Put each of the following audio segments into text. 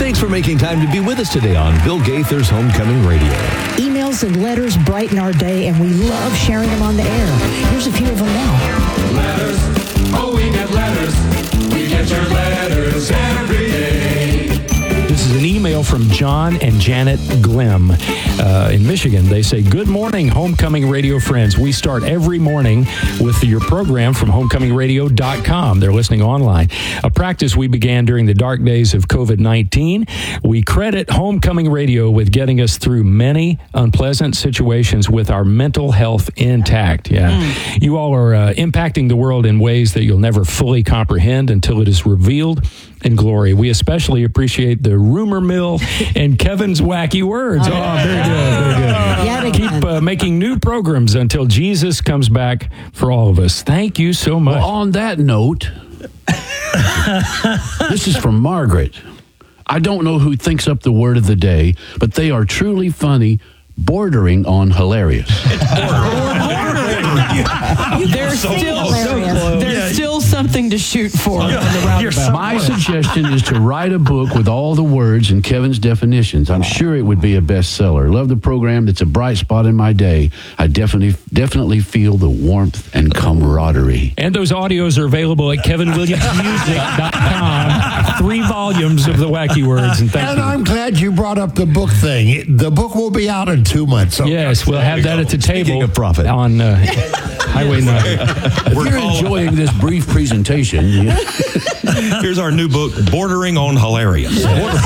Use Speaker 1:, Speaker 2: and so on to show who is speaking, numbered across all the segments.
Speaker 1: Thanks for making time to be with us today on Bill Gaither's Homecoming Radio.
Speaker 2: Emails and letters brighten our day, and we love sharing them on the air. Here's a few of them now.
Speaker 3: Letters, oh, we get letters. We get your letters every day.
Speaker 4: This is an email from John and Janet Glim in Michigan. They say, "Good morning, Homecoming Radio friends. We start every morning with your program from homecomingradio.com. They're listening online. A practice we began during the dark days of COVID-19. We credit Homecoming Radio with getting us through many unpleasant situations with our mental health intact." You all are impacting the world in ways that you'll never fully comprehend until it is revealed in glory. We especially appreciate the rumor mill and Kevin's wacky words. Oh, very good, very good. Keep making new programs until Jesus comes back for all of us. Thank you so much.
Speaker 5: Well, on that note, this is from Margaret. I don't know who thinks up the word of the day, but they are truly funny, bordering on hilarious.
Speaker 6: There's still something to shoot for.
Speaker 5: My suggestion is to write a book with all the words and Kevin's definitions. I'm sure it would be a bestseller. Love the program. It's a bright spot in my day. I definitely feel the warmth and camaraderie.
Speaker 4: And those audios are available at kevinwilliamsmusic.com. 3 volumes of the wacky words. And thank you.
Speaker 7: I'm glad you brought up the book thing. The book will be out in 2 months. So
Speaker 4: yes, we'll have that at the table.
Speaker 1: Speaking of profit.
Speaker 4: On Highway 9.
Speaker 5: If you're enjoying this brief presentation,
Speaker 8: here's our new book, Bordering on Hilarious.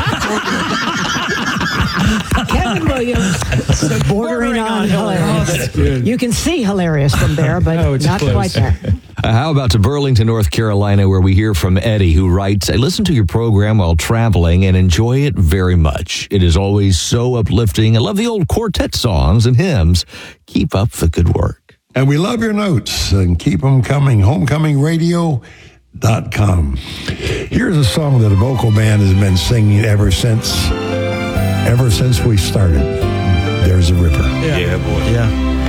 Speaker 2: Kevin Williams, bordering on hilarious. You can see hilarious from there, but not quite that.
Speaker 1: How about to Burlington, North Carolina, where we hear from Eddie, who writes, "I listen to your program while traveling and enjoy it very much. It is always so uplifting. I love the old quartet songs and hymns. Keep up the good work."
Speaker 7: And we love your notes, and keep them coming. Homecomingradio.com. Here's a song that a vocal band has been singing ever since we started. There's a Ripper.
Speaker 8: Yeah, boy.
Speaker 9: Yeah.